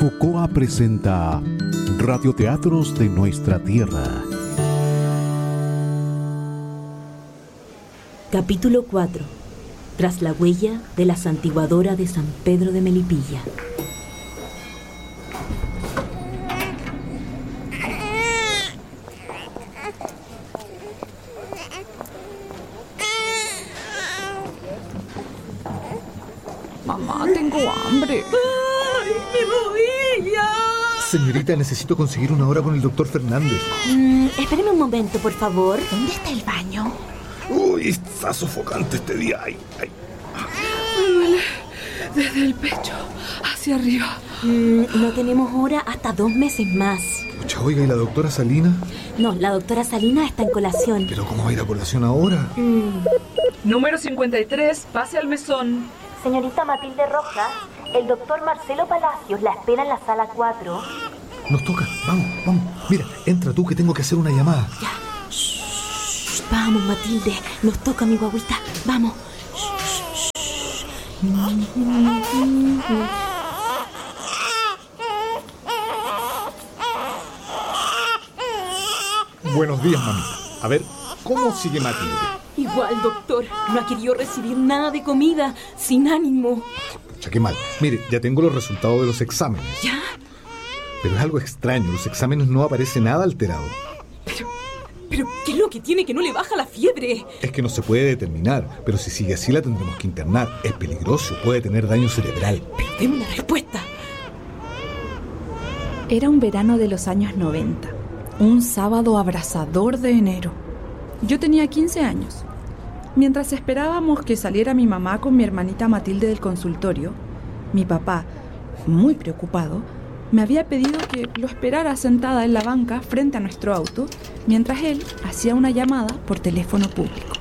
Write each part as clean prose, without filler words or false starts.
Focoa presenta Radioteatros de Nuestra Tierra. Capítulo 4. Tras la huella de la santiguadora de San Pedro de Melipilla. Mamá, tengo hambre. ¡Ay, mi rodilla! Señorita, necesito conseguir una hora con el doctor Fernández. Espéreme un momento, por favor. ¿Dónde está el baño? Uy, está sofocante este día. Ay. Me duele desde el pecho hacia arriba. No tenemos hora hasta 2 meses más. Pucha, oiga, ¿y la doctora Salina? No, la doctora Salina está en colación. ¿Pero cómo va a ir a colación ahora? Número 53, pase al mesón. Señorita Matilde Rojas, el doctor Marcelo Palacios la espera en la sala 4. Nos toca, vamos. Mira, entra tú que tengo que hacer una llamada. Ya. Vamos, Matilde, nos toca, mi guaguita. Vamos. Buenos días, mamita. A ver, ¿cómo sigue Matilde? Igual, doctor, no ha querido recibir nada de comida, sin ánimo. Pucha, qué mal. Mire, ya tengo los resultados de los exámenes. ¿Ya? Pero es algo extraño, los exámenes no aparece nada alterado. Pero, ¿qué es lo que tiene que no le baja la fiebre? Es que no se puede determinar, pero si sigue así la tendremos que internar. Es peligroso, puede tener daño cerebral. Pero deme una respuesta. Era un verano de los años 90, un sábado abrasador de enero. Yo tenía 15 años. Mientras esperábamos que saliera mi mamá con mi hermanita Matilde del consultorio, mi papá, muy preocupado, me había pedido que lo esperara sentada en la banca frente a nuestro auto, mientras él hacía una llamada por teléfono público.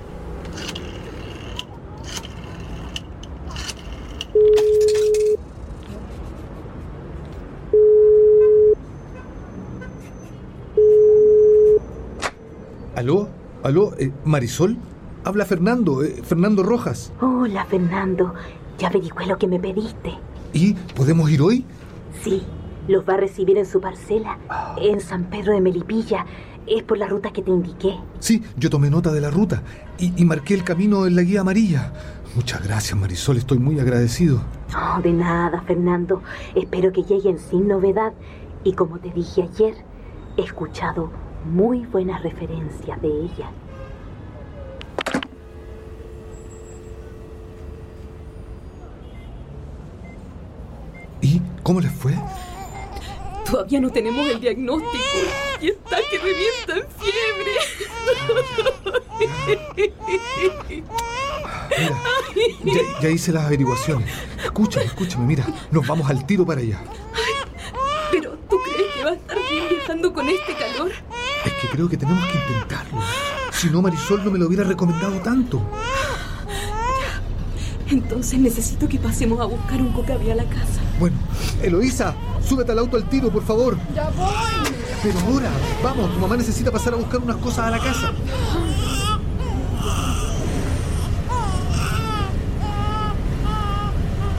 ¿Aló? ¿Marisol? Habla Fernando Rojas. Hola, Fernando. Ya averigüé lo que me pediste. ¿Y podemos ir hoy? Sí, los va a recibir en su parcela, en San Pedro de Melipilla. Es por la ruta que te indiqué. Sí, yo tomé nota de la ruta y marqué el camino en la guía amarilla. Muchas gracias, Marisol, estoy muy agradecido. No, de nada, Fernando. Espero que lleguen sin novedad. Y como te dije ayer, he escuchado muy buenas referencias de ella. ¿Y cómo les fue? Todavía no tenemos el diagnóstico y está que revienta en fiebre. Mira, ya hice las averiguaciones. Escúchame, mira, nos vamos al tiro para allá. Pero, ¿tú crees que va a estar bien viajando con este calor? Es que creo que tenemos que intentarlo. Si no, Marisol no me lo hubiera recomendado tanto. Entonces necesito que pasemos a buscar un cocaví a la casa. Bueno, Eloísa, súbete al auto al tiro, por favor. ¡Ya voy! Pero ahora, vamos, tu mamá necesita pasar a buscar unas cosas a la casa.